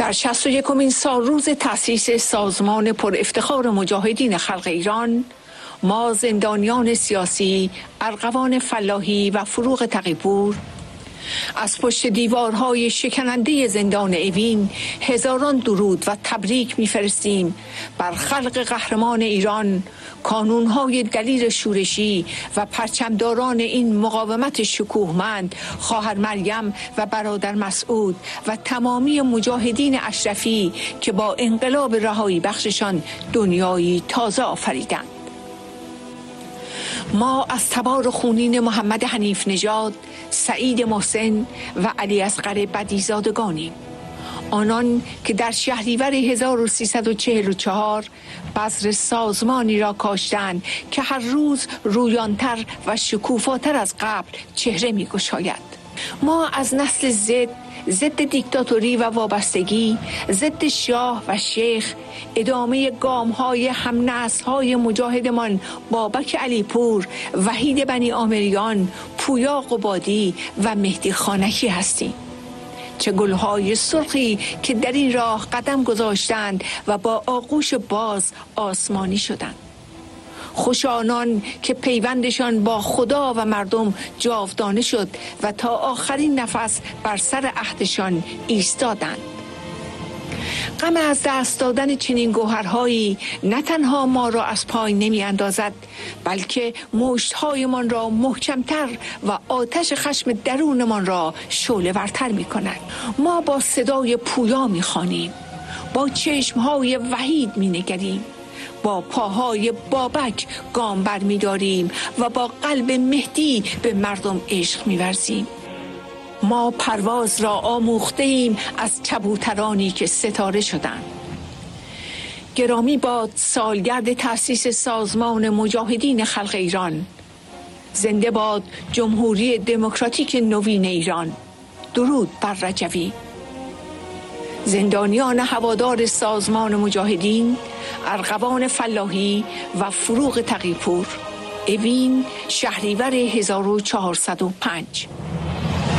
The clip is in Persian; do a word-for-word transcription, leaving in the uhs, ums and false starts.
در شصت و یکمین سال روز تأسیس سازمان پر افتخار مجاهدین خلق ایران، ما زندانیان سیاسی، ارغوان فلاحی و فروغ تقی‌پور از پشت دیوارهای شکننده زندان اوین هزاران درود و تبریک می‌فرستیم بر خلق قهرمان ایران، کانونهای دلیر شورشی و پرچمداران این مقاومت شکوهمند، خواهر مریم و برادر مسعود و تمامی مجاهدین اشرفی که با انقلاب رهایی بخششان دنیایی تازه آفریدند. ما از تبار خونین محمد حنیف نژاد، سعید محسن و علی اصغر بدیزادگانیم، آنان که در شهریور هزار و سیصد و چهل و چهار بذر سازمانی را کاشتند که هر روز رویانتر و شکوفاتر از قبل چهره می گشاید. ما از نسل زد، ضد دیکتاتوری و وابستگی، ضد شاه و شیخ، ادامه گام‌های هم نسل‌های مجاهدمان بابک علیپور، وحید بنی آمریان، پویا قبادی و مهدی خانکی هستیم. چه گلهای سرخی که در این راه قدم گذاشتند و با آغوش باز آسمانی شدند. خوش آنان که پیوندشان با خدا و مردم جاودانه شد و تا آخرین نفس بر سر عهدشان ایستادند. غم از دست دادن چنین گوهرهایی نه تنها ما را از پای نمی اندازد، بلکه مشت‌هایمان را محکمتر و آتش خشم درونمان را شعله‌ورتر می کند. ما با صدای پویا می خوانیم، با چشمهای وحید می نگریم، با پاهای بابک گام بر می داریم و با قلب مهدی به مردم عشق می ورزیم. ما پرواز را آموخته ایم از کبوترانی که ستاره شدند. گرامی باد سالگرد تأسیس سازمان مجاهدین خلق ایران. زنده باد جمهوری دموکراتیک نوین ایران. درود بر رجوی. زندانیان هوادار سازمان مجاهدین، ارغوان فلاحی و فروغ تقی‌پور، اوین، شهریور هزار و چهارصد و پنج.